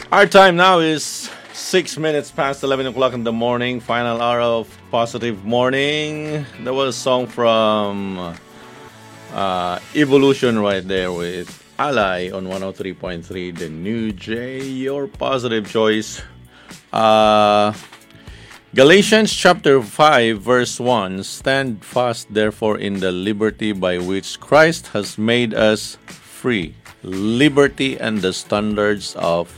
Our time now is 6 minutes past 11 o'clock in the morning, final hour of Positive Morning. There was a song from Evolution right there with Ally on 103.3, The New J, your positive choice. Galatians chapter 5 verse 1, stand fast therefore in the liberty by which Christ has made us free. Liberty and the standards of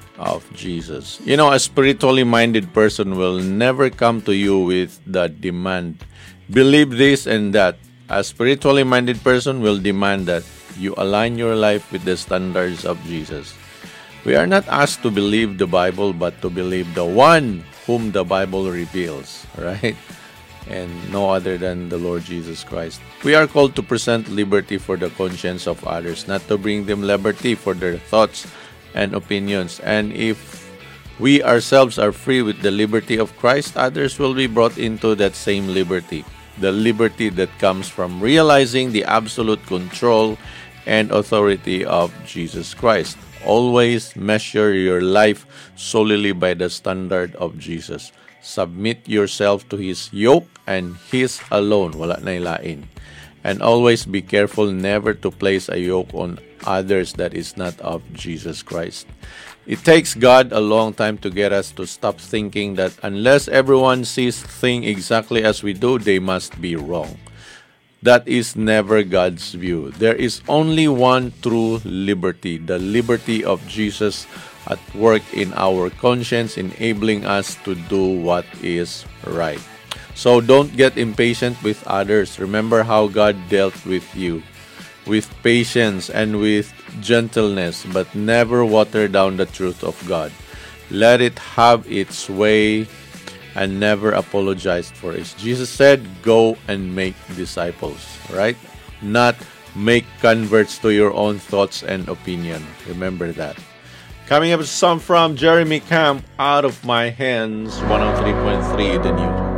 Jesus. You know, a spiritually minded person will never come to you with the demand, believe this and that. A spiritually minded person will demand that you align your life with the standards of Jesus. We are not asked to believe the Bible, but to believe the one whom the Bible reveals, right? And no other than the Lord Jesus Christ. We are called to present liberty for the conscience of others, not to bring them liberty for their thoughts and opinions. And if we ourselves are free with the liberty of Christ, others will be brought into that same liberty. The liberty that comes from realizing the absolute control and authority of Jesus Christ. Always measure your life solely by the standard of Jesus. Submit yourself to His yoke and His alone. Wala na ilain. And always be careful never to place a yoke on others that is not of Jesus Christ. It takes God a long time to get us to stop thinking that unless everyone sees things exactly as we do, they must be wrong. That is never God's view. There is only one true liberty, the liberty of Jesus at work in our conscience, enabling us to do what is right. So don't get impatient with others. Remember how God dealt with you, with patience and with gentleness, but never water down the truth of God. Let it have its way and never apologized for it. Jesus said, go and make disciples, right? Not make converts to your own thoughts and opinion. Remember that. Coming up, some from Jeremy Camp, Out of My Hands, 103.3, The New.